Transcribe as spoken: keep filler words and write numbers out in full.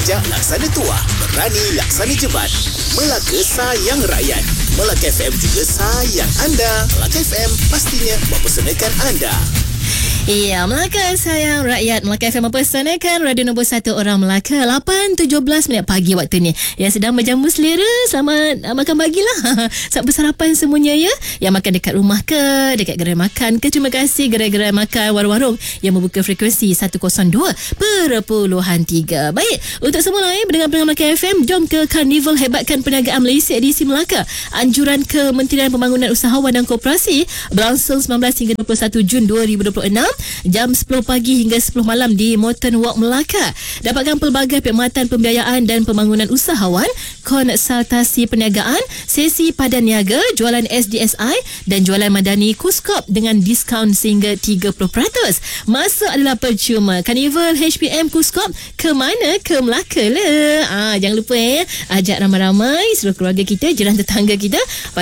Bijak laksana tuah, berani laksana jebat. Melaka sayang rakyat. Melaka F M juga sayang anda. Melaka F M pastinya mempersanakan anda. Ya, Melaka sayang rakyat. Melaka F M mempersanakan radio nombor satu orang Melaka. Lapan tujuh belas minit pagi waktu ni. Yang sedang berjamu selera, selamat uh, makan pagi lah. Selamat bersarapan semuanya ya. Yang makan dekat rumah ke, dekat gerai makan ke. Terima kasih gerai-gerai makan warung-warung yang membuka frekuensi seratus dua perpuluhan tiga. Baik, untuk semua lain pendengar-pendengar Melaka F M, jom ke Karnival Hebatkan Perniagaan Malaysia edisi Melaka. Anjuran Kementerian Pembangunan Usahawan dan Koperasi berlangsung sembilan belas hingga dua puluh satu Jun dua ribu dua puluh enam. Jam sepuluh pagi hingga sepuluh malam di Moreton Walk Melaka. Dapatkan pelbagai perkhidmatan pembiayaan dan pembangunan usahawan, konsultasi perniagaan, sesi padan niaga, jualan S D S I dan jualan madani Kuskop dengan diskaun sehingga tiga puluh peratus. Masa adalah percuma. Karnival H P M Kuskop ke mana? Ke Melaka lah. Ah, jangan lupa eh, ajak ramai-ramai seluruh keluarga kita, jiran tetangga kita.